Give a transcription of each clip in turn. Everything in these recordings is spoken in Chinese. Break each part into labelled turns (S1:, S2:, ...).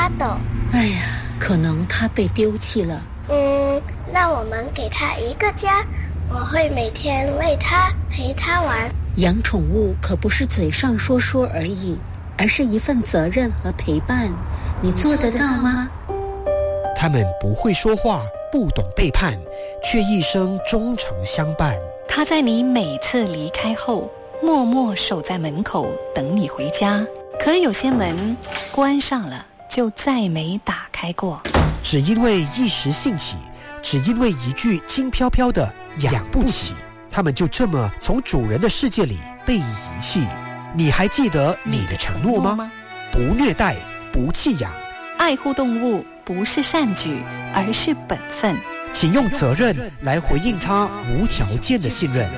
S1: 发抖。
S2: 哎呀，可能它被丢弃了。
S1: 那我们给它一个家，我会每天喂它，陪它玩。
S2: 养宠物可不是嘴上说说而已，而是一份责任和陪伴。你做得到吗？
S3: 他们不会说话，不懂背叛，却一生忠诚相伴。
S4: 他在你每次离开后，默默守在门口等你回家。可有些门关上了，就再没打开过。
S3: 只因为一时兴起，只因为一句轻飘飘的养不起，他们就这么从主人的世界里被遗弃。你还记得你的承诺吗？不虐待，不弃养，
S4: 爱护动物不是善举，而是本分。
S3: 请用责任来回应他无条件的信任。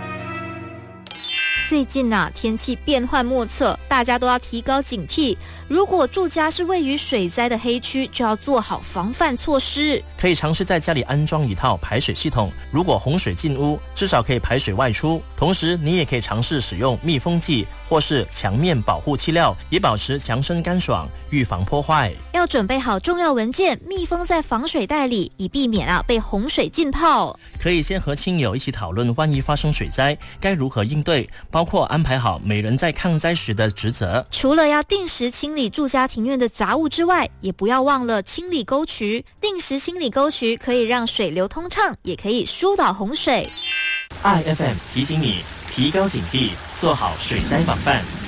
S5: 最近天气变幻莫测，大家都要提高警惕。如果住家是位于水灾的黑区，就要做好防范措施。
S6: 可以尝试在家里安装一套排水系统，如果洪水进屋，至少可以排水外出。同时，你也可以尝试使用密封剂或是墙面保护漆料，以保持墙身干爽，预防破坏。
S5: 要准备好重要文件，密封在防水袋里，以避免被洪水浸泡。
S6: 可以先和亲友一起讨论，万一发生水灾该如何应对，包括安排好每人在抗灾时的职责。
S5: 除了要定时清理住家庭院的杂物之外，也不要忘了清理沟渠。定时清理沟渠可以让水流通畅，也可以疏导洪水。
S6: IFM 提醒你提高警惕，做好水灾防范。